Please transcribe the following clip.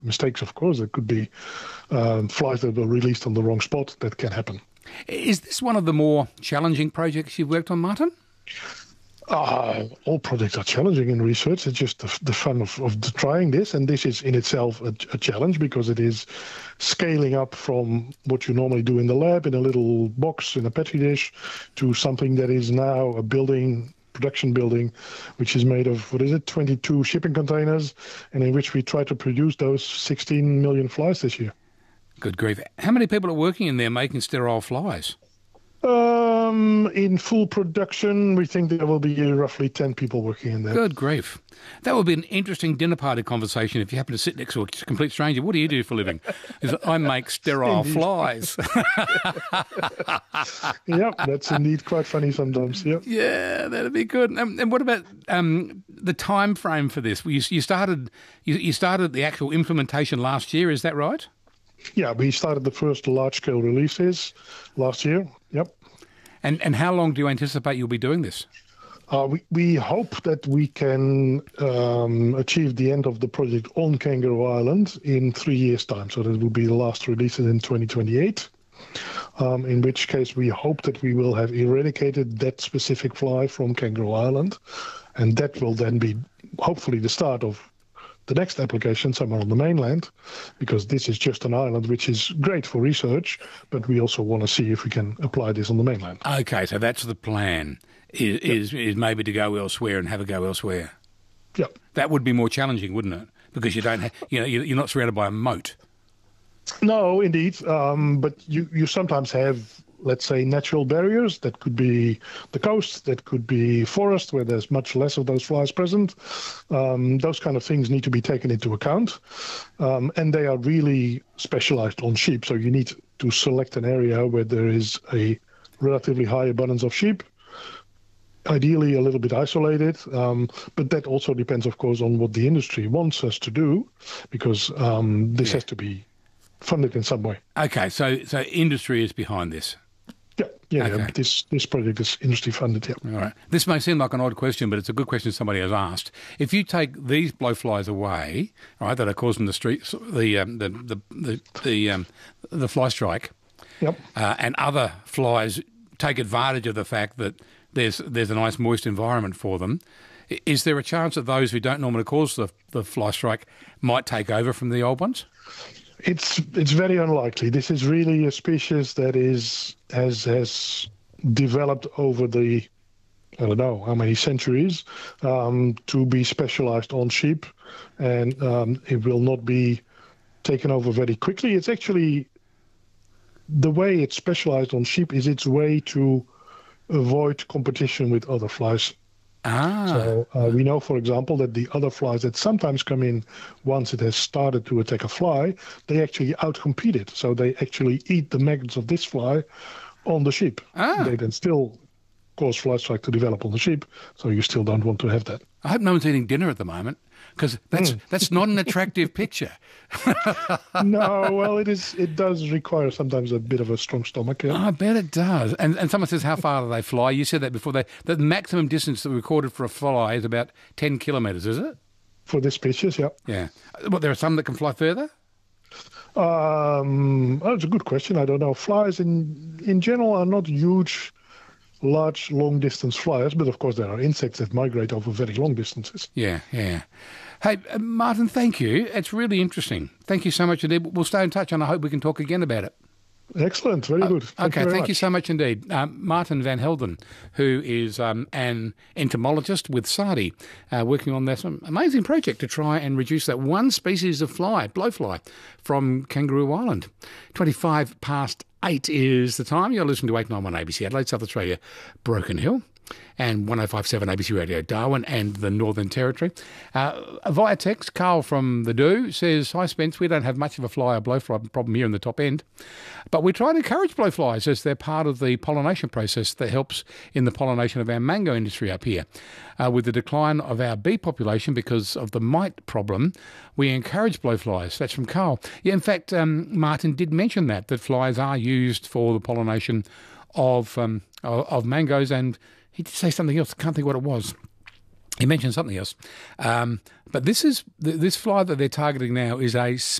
mistakes, of course. There could be flies that were released on the wrong spot. That can happen. Is this one of the more challenging projects you've worked on, Martin? All projects are challenging in research. It's just the fun of trying this. And this is in itself a challenge because it is scaling up from what you normally do in the lab in a little box in a petri dish to something that is now a production building, which is made of, 22 shipping containers, and in which we try to produce those 16 million flies this year. Good grief. How many people are working in there making sterile flies? In full production, we think there will be roughly 10 people working in there. Good grief. That would be an interesting dinner party conversation if you happen to sit next to a complete stranger. What do you do for a living? I make sterile flies. Yep, that's indeed quite funny sometimes. Yep. Yeah, that'd be good. And what about the time frame for this? You started the actual implementation last year, is that right? Yeah, we started the first large-scale releases last year. Yep. And how long do you anticipate you'll be doing this? We hope that we can achieve the end of the project on Kangaroo Island in 3 years' time. So that will be the last releases in 2028, in which case we hope that we will have eradicated that specific fly from Kangaroo Island. And that will then be hopefully the start of the next application somewhere on the mainland, because this is just an island which is great for research, but we also want to see if we can apply this on the mainland. Okay, so that's the plan, is maybe to go elsewhere and have a go elsewhere. Yeah. That would be more challenging, wouldn't it? Because you don't you're not surrounded by a moat. No, indeed. But you sometimes have, let's say, natural barriers. That could be the coast, that could be forest where there's much less of those flies present. Those kind of things need to be taken into account. And they are really specialized on sheep. So you need to select an area where there is a relatively high abundance of sheep, ideally a little bit isolated. But that also depends, of course, on what the industry wants us to do, because this has to be funded in some way. Okay, so industry is behind this. Yeah, okay. This project is industry funded, yeah. All right. This may seem like an odd question, but it's a good question somebody has asked. If you take these blowflies away, right, that are causing the fly strike, yep, and other flies take advantage of the fact that there's a nice moist environment for them, is there a chance that those who don't normally cause the fly strike might take over from the old ones? It's very unlikely. This is really a species that has developed over the, I don't know how many centuries, to be specialized on sheep, and it will not be taken over very quickly. It's actually, the way it's specialized on sheep is its way to avoid competition with other flies. So we know, for example, that the other flies that sometimes come in once it has started to attack a fly, they actually outcompete it. So they actually eat the maggots of this fly on the sheep. They then still cause fly strike to develop on the sheep, so you still don't want to have that. I hope no one's eating dinner at the moment, because that's not an attractive picture. No, well, it does require sometimes a bit of a strong stomach. Yeah. I bet it does. And someone says, how far do they fly? You said that before. The maximum distance that we recorded for a fly is about 10 kilometres, is it? For this species, yeah. Yeah. Well, there are some that can fly further? That's a good question. I don't know. Flies in general are not huge, large, long-distance flyers, but of course there are insects that migrate over very long distances. Yeah. Hey, Martin, thank you. It's really interesting. Thank you so much indeed. We'll stay in touch, and I hope we can talk again about it. Excellent. Very good. Thank you so much indeed. Martin van Helden, who is an entomologist with SARDI, working on this amazing project to try and reduce that one species of blowfly, from Kangaroo Island. 8:25 is the time. You're listening to 891 ABC Adelaide, South Australia, Broken Hill, and 105.7 ABC Radio Darwin and the Northern Territory. Via text, Carl from the Do says, hi Spence, we don't have much of a fly or blowfly problem here in the top end, but we try and encourage blowflies as they're part of the pollination process that helps in the pollination of our mango industry up here. With the decline of our bee population because of the mite problem, we encourage blowflies. That's from Carl. Yeah, in fact, Martin did mention that flies are used for the pollination of mangoes, and he did say something else. I can't think what it was. He mentioned something else, but this fly that they're targeting now is a